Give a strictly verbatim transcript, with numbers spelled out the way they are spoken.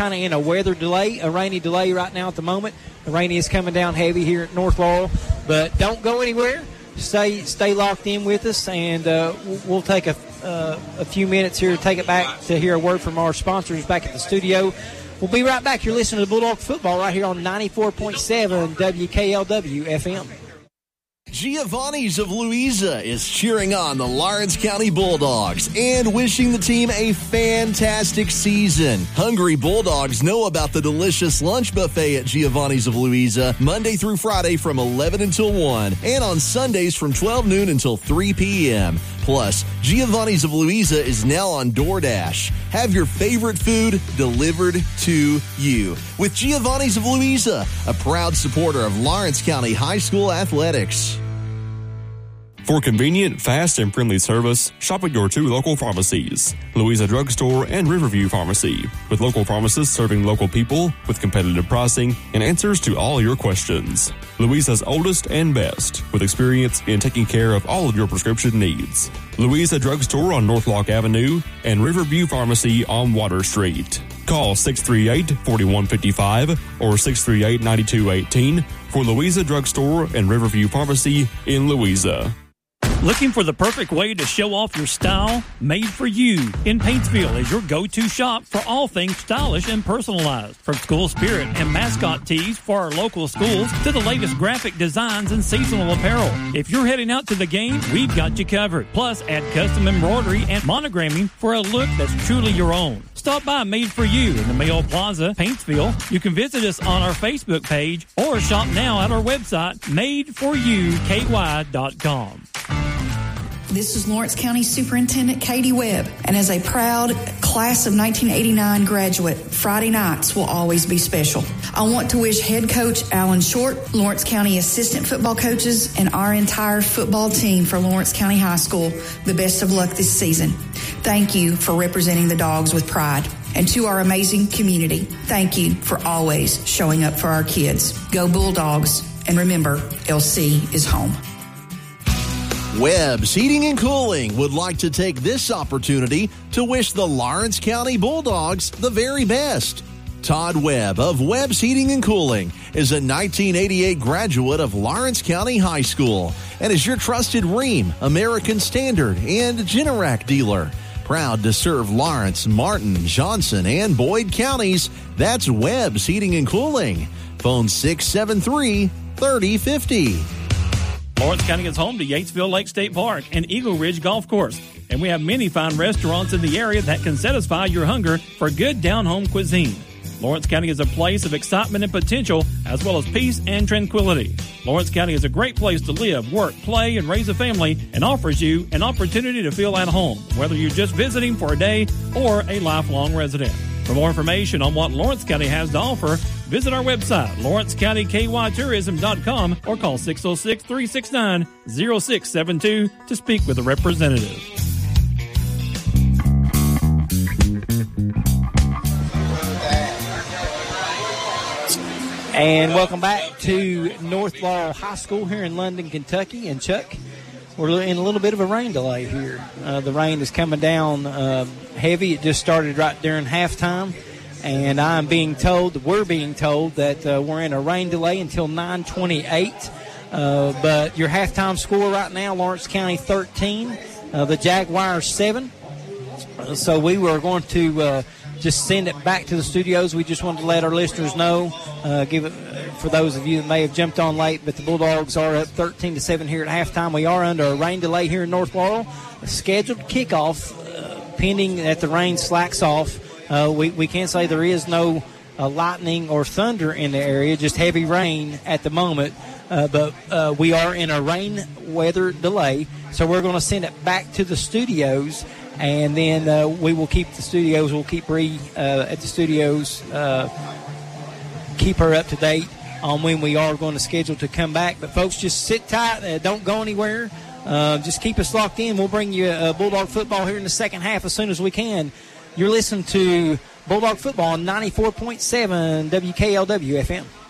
kind of in a weather delay, a rainy delay right now at the moment. The rain is coming down heavy here at North Laurel, but don't go anywhere. Stay stay locked in with us, and uh, we'll take a, uh, a few minutes here to take it back to hear a word from our sponsors back at the studio. We'll be right back. You're listening to Bulldog Football right here on ninety-four point seven W K L W F M. Giovanni's of Louisa is cheering on the Lawrence County Bulldogs and wishing the team a fantastic season. Hungry Bulldogs know about the delicious lunch buffet at Giovanni's of Louisa Monday through Friday from eleven until one and on Sundays from twelve noon until three p.m. Plus, Giovanni's of Louisa is now on DoorDash. Have your favorite food delivered to you with Giovanni's of Louisa, a proud supporter of Lawrence County High School athletics. For convenient, fast, and friendly service, shop at your two local pharmacies, Louisa Drugstore and Riverview Pharmacy, with local pharmacists serving local people with competitive pricing and answers to all your questions. Louisa's oldest and best, with experience in taking care of all of your prescription needs. Louisa Drugstore on Northlock Avenue and Riverview Pharmacy on Water Street. Call six three eight, four one five five or six three eight, nine two one eight for Louisa Drugstore and Riverview Pharmacy in Louisa. Looking for the perfect way to show off your style? Made for You in Paintsville is your go-to shop for all things stylish and personalized. From school spirit and mascot tees for our local schools to the latest graphic designs and seasonal apparel. If you're heading out to the game, we've got you covered. Plus, add custom embroidery and monogramming for a look that's truly your own. Stop by Made for You in the Mayo Plaza, Paintsville. You can visit us on our Facebook page or shop now at our website, made for you k y dot com. This is Lawrence County Superintendent Katie Webb, and as a proud class of nineteen eighty-nine graduate, Friday nights will always be special. I want to wish head coach Alan Short, Lawrence County assistant football coaches, and our entire football team for Lawrence County High School the best of luck this season. Thank you for representing the Dogs with pride. And to our amazing community, thank you for always showing up for our kids. Go Bulldogs, and remember, L C is home. Webb's Heating and Cooling would like to take this opportunity to wish the Lawrence County Bulldogs the very best. Todd Webb of Webb's Heating and Cooling is a nineteen eighty-eight graduate of Lawrence County High School and is your trusted Rheem, American Standard, and Generac dealer. Proud to serve Lawrence, Martin, Johnson, and Boyd counties. That's Webb's Heating and Cooling. Phone six seven three, three oh five oh. Lawrence County is home to Yatesville Lake State Park and Eagle Ridge Golf Course, and we have many fine restaurants in the area that can satisfy your hunger for good down-home cuisine. Lawrence County is a place of excitement and potential, as well as peace and tranquility. Lawrence County is a great place to live, work, play, and raise a family, and offers you an opportunity to feel at home, whether you're just visiting for a day or a lifelong resident. For more information on what Lawrence County has to offer, visit our website, lawrence county k y tourism dot com, or call six oh six, three six nine, oh six seven two to speak with a representative. And welcome back to North Laurel High School here in London, Kentucky. And Chuck, we're in a little bit of a rain delay here. Uh, the rain is coming down uh, heavy. It just started right during halftime. And I'm being told, we're being told, that uh, we're in a rain delay until nine twenty-eight. Uh, but your halftime score right now, Lawrence County thirteen, uh, the Jaguars seven. Uh, so we were going to uh, just send it back to the studios. We just wanted to let our listeners know, uh, give it uh, for those of you that may have jumped on late, but the Bulldogs are up thirteen to seven here at halftime. We are under a rain delay here in North Laurel. A scheduled kickoff uh, pending that the rain slacks off. Uh, we, we can't say there is no uh, lightning or thunder in the area, just heavy rain at the moment. Uh, but uh, we are in a rain weather delay, so we're going to send it back to the studios, and then uh, we will keep the studios, we'll keep Bree uh, at the studios, uh, keep her up to date on when we are going to schedule to come back. But, folks, just sit tight. Uh, don't go anywhere. Uh, just keep us locked in. We'll bring you uh, Bulldog football here in the second half as soon as we can. You're listening to Bulldog Football on ninety-four point seven W K L W F M.